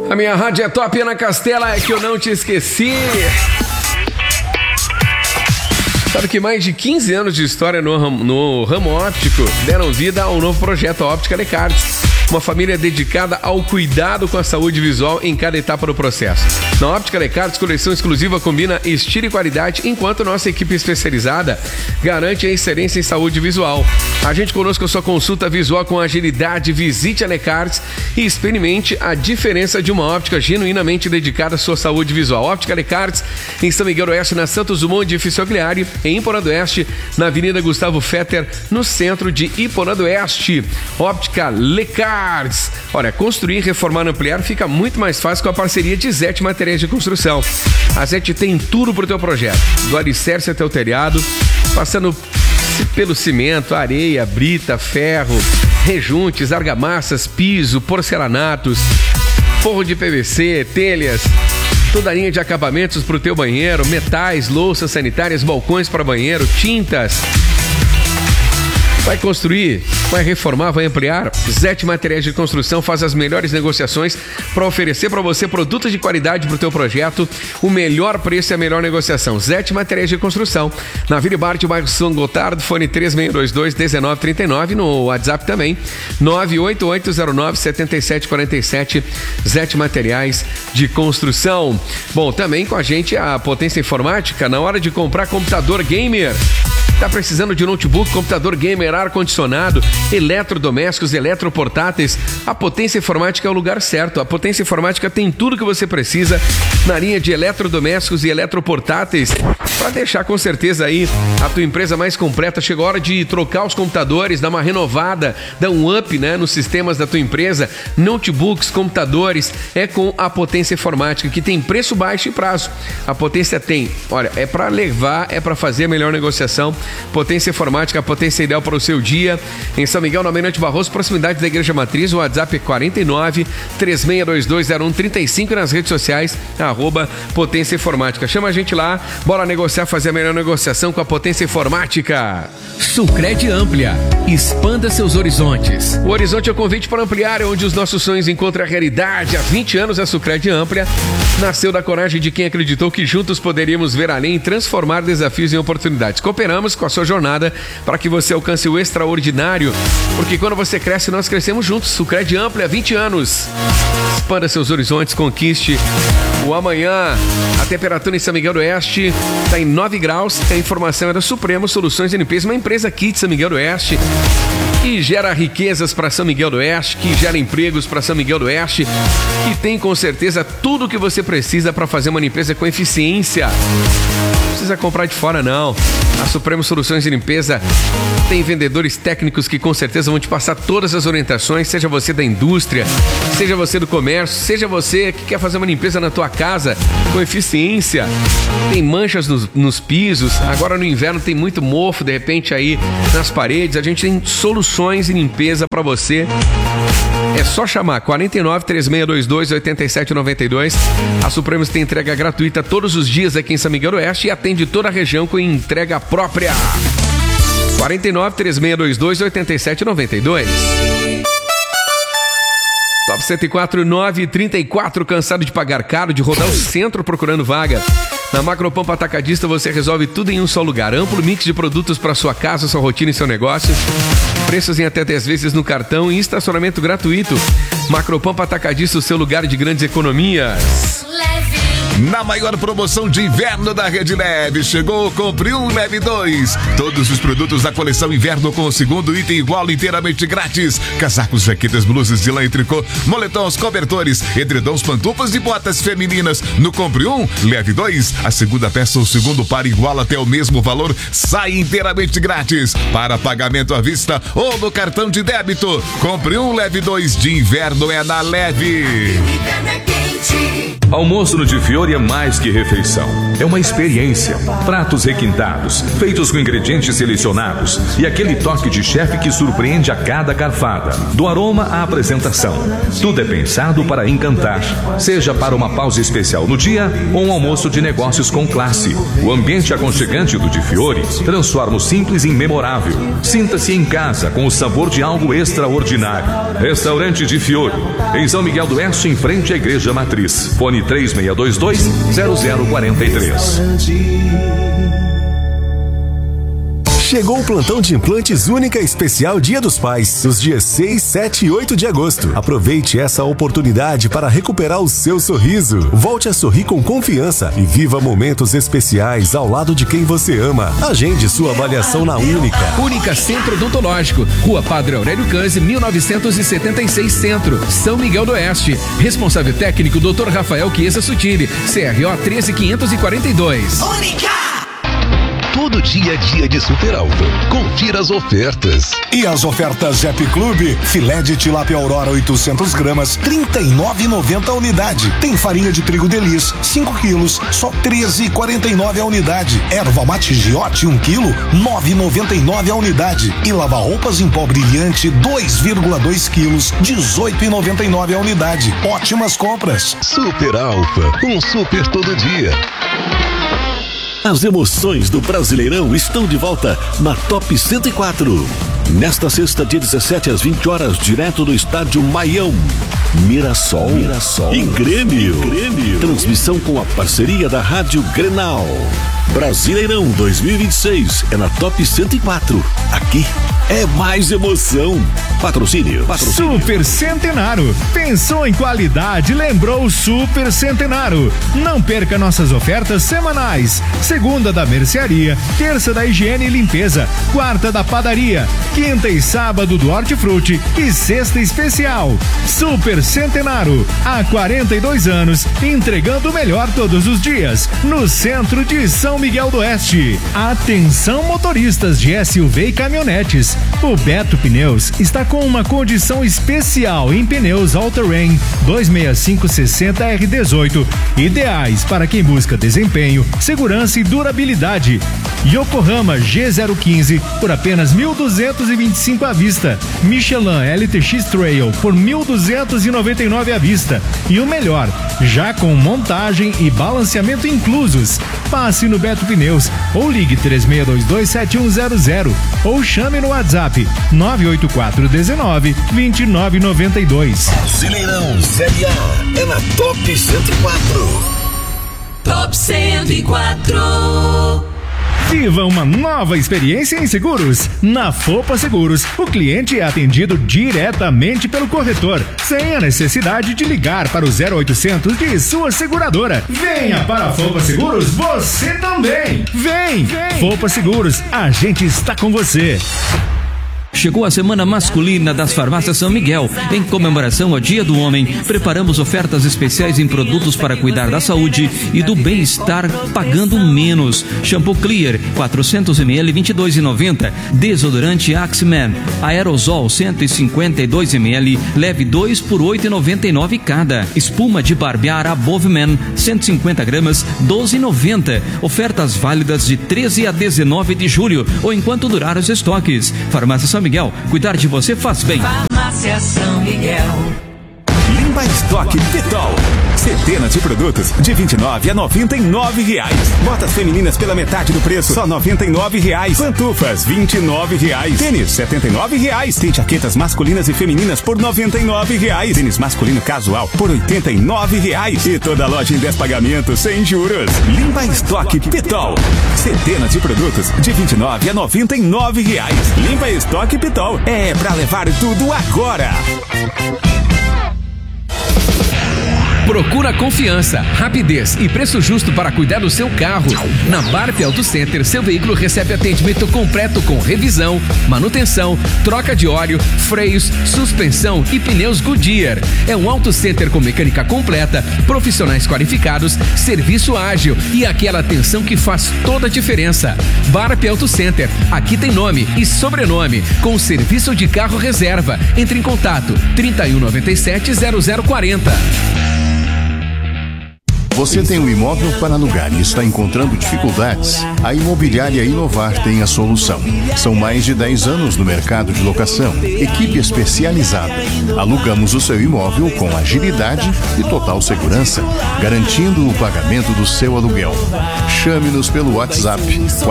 A minha rádio é top, Ana Castela, é que eu não te esqueci. Sabe que mais de 15 anos de história no ramo óptico deram vida ao novo projeto Óptica Descartes. Uma família dedicada ao cuidado com a saúde visual em cada etapa do processo. Na Óptica Descartes, coleção exclusiva combina estilo e qualidade, enquanto nossa equipe especializada garante a excelência em saúde visual. Agende conosco a sua consulta visual com agilidade, visite a Descartes e experimente a diferença de uma óptica genuinamente dedicada à sua saúde visual. Óptica Descartes, em São Miguel do Oeste, na Santos Dumont, edifício Agliari, em Iporã do Oeste, na Avenida Gustavo Fetter, no centro de Iporã do Oeste. Óptica Descartes. Olha, construir, reformar, ampliar fica muito mais fácil com a parceria de Zete Materiais de Construção. A Zete tem tudo pro teu projeto, do alicerce até o telhado, passando pelo cimento, areia, brita, ferro, rejuntes, argamassas, piso, porcelanatos, forro de PVC, telhas, toda a linha de acabamentos pro teu banheiro, metais, louças sanitárias, balcões para banheiro, tintas. Vai construir, vai reformar, vai ampliar? Zete Materiais de Construção faz as melhores negociações para oferecer para você produtos de qualidade para o teu projeto, o melhor preço e a melhor negociação. Zete Materiais de Construção, na Vila Bart, bairro São Gotardo, fone 3622-1939, no WhatsApp também, 98809-7747, Zete Materiais de Construção. Bom, também com a gente a Potência Informática, na hora de comprar computador gamer. Tá precisando de notebook, computador gamer, ar-condicionado, eletrodomésticos, eletroportáteis? A Potência Informática é o lugar certo. A Potência Informática tem tudo que você precisa na linha de eletrodomésticos e eletroportáteis para deixar com certeza aí a tua empresa mais completa. Chegou a hora de trocar os computadores, dar uma renovada, dar um up, né, nos sistemas da tua empresa. Notebooks, computadores, é com a Potência Informática, que tem preço baixo e prazo. A Potência tem, olha, é para levar, é para fazer a melhor negociação. Potência Informática, a potência ideal para o seu dia. Em São Miguel, na Almirante Barroso, proximidade da Igreja Matriz. O WhatsApp é 49-3622-0135 e nas redes sociais, @Potência Informática. Chama a gente lá, bora negociar, fazer a melhor negociação com a Potência Informática. Sucred Amplia, expanda seus horizontes. O horizonte é o convite para ampliar, onde os nossos sonhos encontram a realidade. Há 20 anos a Sucred Amplia nasceu da coragem de quem acreditou que juntos poderíamos ver além e transformar desafios em oportunidades. Cooperamos com a sua jornada para que você alcance o extraordinário, porque quando você cresce, nós crescemos juntos. Sucred Amplia, 20 anos. Expanda seus horizontes, conquiste o amanhã. A temperatura em São Miguel do Oeste está em 9 graus. A informação é da Supremo Soluções de Limpeza, uma empresa aqui de São Miguel do Oeste, que gera riquezas para São Miguel do Oeste, que gera empregos para São Miguel do Oeste, que tem com certeza tudo o que você precisa para fazer uma limpeza com eficiência. Não precisa comprar de fora, não. A Supremo Soluções de Limpeza tem vendedores técnicos que com certeza vão te passar todas as orientações, seja você da indústria, seja você do comércio, seja você que quer fazer uma limpeza na tua casa com eficiência. Tem manchas nos pisos, agora no inverno tem muito mofo, de repente aí nas paredes. A gente tem soluções em limpeza para você. É só chamar 49-3622-8792. A Supremos tem entrega gratuita todos os dias aqui em São Miguel do Oeste e atende toda a região com entrega própria. 49-3622-8792. Top 104, 934, cansado de pagar caro, de rodar o centro procurando vaga? Na Macropampa Atacadista você resolve tudo em um só lugar. Amplo mix de produtos para sua casa, sua rotina e seu negócio. Preços em até 10 vezes no cartão e estacionamento gratuito. Macropampa Atacadista, o seu lugar de grandes economias. Na maior promoção de inverno da Rede Leve, chegou, compre um, leve dois. Todos os produtos da coleção inverno com o segundo item igual inteiramente grátis. Casacos, jaquetas, blusas de lã e tricô, moletons, cobertores, edredons, pantufas e botas femininas. No compre um, leve dois. A segunda peça ou segundo par igual até o mesmo valor sai inteiramente grátis. Para pagamento à vista ou no cartão de débito. Compre um, leve dois. De inverno é na Leve. Inverno é quente. Almoço no Di Fiore é mais que refeição. É uma experiência. Pratos requintados, feitos com ingredientes selecionados e aquele toque de chefe que surpreende a cada garfada. Do aroma à apresentação. Tudo é pensado para encantar. Seja para uma pausa especial no dia ou um almoço de negócios com classe. O ambiente aconchegante do Di Fiore transforma o simples em memorável. Sinta-se em casa com o sabor de algo extraordinário. Restaurante Di Fiore, em São Miguel do Oeste, em frente à Igreja Matriz. Fone 3622-0043. Chegou o plantão de implantes Única Especial Dia dos Pais, os dias 6, 7 e 8 de agosto. Aproveite essa oportunidade para recuperar o seu sorriso. Volte a sorrir com confiança e viva momentos especiais ao lado de quem você ama. Agende sua avaliação na Única. Única Centro Odontológico, Rua Padre Aurélio Canzi, 1976 Centro, São Miguel do Oeste. Responsável técnico Dr. Rafael Chiesa Sutili, CRO 13542. Única! Todo dia é dia de super alta. Confira as ofertas. E as ofertas Zep Clube, filé de tilápia Aurora 800 gramas, R$ 39,90 a unidade. Tem farinha de trigo Delis, 5 quilos, só R$ 13,49 a unidade. Erva mate Giote, 1 quilo, R$ 9,99 a unidade. E lava-roupas em pó brilhante, 2,2 quilos, R$ 18,99 a unidade. Ótimas compras. Super Alfa, um super todo dia. As emoções do Brasileirão estão de volta na Top 104. Nesta sexta, dia 17 às 20 horas, direto do estádio Maião. Mirassol e Grêmio. Transmissão com a parceria da Rádio Grenal. Brasileirão 2026 é na Top 104. Aqui é mais emoção. Patrocínio. Super Centenário. Pensou em qualidade, lembrou o Super Centenário. Não perca nossas ofertas semanais. Segunda da mercearia, terça da higiene e limpeza, quarta da padaria, quinta e sábado do hortifruti e sexta especial. Super Centenário, há 42 anos, entregando o melhor todos os dias, no centro de São Miguel do Oeste. Atenção motoristas de SUV e caminhonetes. O Beto Pneus está com uma condição especial em pneus all-terrain 265/60 R18, ideais para quem busca desempenho, segurança e durabilidade. Yokohama G015 por apenas 1.225 à vista. Michelin LTX Trail por 1.299 à vista. E o melhor, já com montagem e balanceamento inclusos. Passe no Beto Pneus ou ligue 3622-7100 ou chame no WhatsApp 98419-2992. Brasileirão Série A é na Top 104. Top 104. Viva uma nova experiência em seguros. Na Fopa Seguros, o cliente é atendido diretamente pelo corretor, sem a necessidade de ligar para o 0800 de sua seguradora. Venha para a Fopa Seguros, você também. Vem. Fopa Seguros, a gente está com você. Chegou a semana masculina das farmácias São Miguel. Em comemoração ao Dia do Homem, preparamos ofertas especiais em produtos para cuidar da saúde e do bem-estar pagando menos. Shampoo Clear 400 ml 22,90. Desodorante Axeman Aerosol 152 ml leve 2 por 8,99 cada. Espuma de barbear Aboveman 150 gramas 12,90. Ofertas válidas de 13 a 19 de julho ou enquanto durar os estoques. Farmácia São Miguel, cuidar de você faz bem. Farmácia São Miguel. Limpa Estoque Pitol. Centenas de produtos de R$29 a R$99. Botas femininas pela metade do preço, só R$99. Pantufas, R$29. Tênis, R$79. Tem jaquetas masculinas e femininas por R$99. Tênis masculino casual por R$89. E toda loja em 10 pagamentos sem juros. Limpa Estoque Pitol. Centenas de produtos de R$29 a R$99. Limpa Estoque Pitol. É pra levar tudo agora. Procura confiança, rapidez e preço justo para cuidar do seu carro. Na Barp Auto Center, seu veículo recebe atendimento completo com revisão, manutenção, troca de óleo, freios, suspensão e pneus Goodyear. É um auto center com mecânica completa, profissionais qualificados, serviço ágil e aquela atenção que faz toda a diferença. Barp Auto Center, aqui tem nome e sobrenome, com serviço de carro reserva. Entre em contato 3197-0040. Você tem um imóvel para alugar e está encontrando dificuldades? A Imobiliária Inovar tem a solução. São mais de 10 anos no mercado de locação. Equipe especializada. Alugamos o seu imóvel com agilidade e total segurança, garantindo o pagamento do seu aluguel. Chame-nos pelo WhatsApp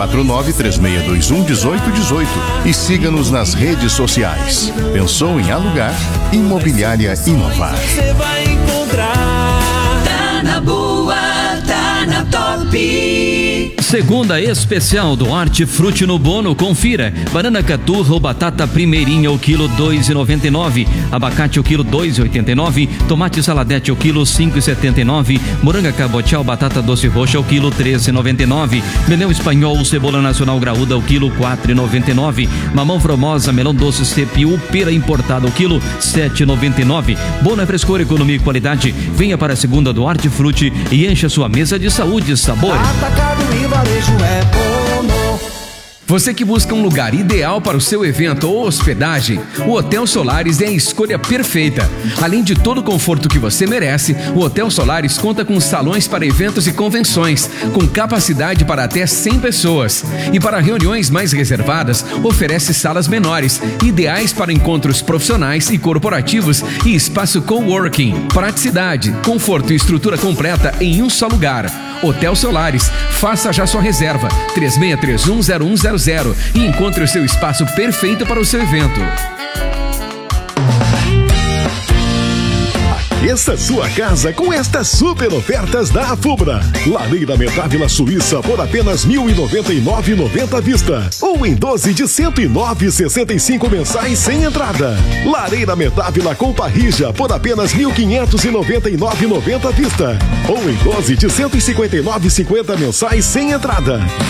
4936211818 e siga-nos nas redes sociais. Pensou em alugar? Imobiliária Inovar. Você vai encontrar. Tá na boa, tá na top. Segunda especial do Hortifruti no Bono, confira. Banana caturra ou batata primeirinha o quilo 2,99. Abacate o quilo 2,89. Tomate saladete o quilo 5,79. Moranga cabotial batata doce roxa o quilo 13,99. Melão espanhol cebola nacional graúda o quilo 4,99. Mamão formosa melão doce CPU pera importada o quilo 7,99. Bono é frescor, economia e qualidade. Venha para a segunda do Hortifruti e encha sua mesa de saúde e sabor. Atacado e varejo é Bono. Você que busca um lugar ideal para o seu evento ou hospedagem, o Hotel Solaris é a escolha perfeita. Além de todo o conforto que você merece, o Hotel Solaris conta com salões para eventos e convenções, com capacidade para até 100 pessoas. E para reuniões mais reservadas, oferece salas menores, ideais para encontros profissionais e corporativos e espaço coworking. Praticidade, conforto e estrutura completa em um só lugar. Hotel Solaris, faça já sua reserva 36310100 e encontre o seu espaço perfeito para o seu evento. Aqueça sua casa com estas super ofertas da Afubra. Lareira Metávila Suíça por apenas R$ 1.099,90 à vista. Ou em 12 de R$ 109,65 mensais sem entrada. Lareira Metávila com parrija por apenas R$ 1.599,90 à vista. Ou em 12 de R$ 159,50 mensais sem entrada.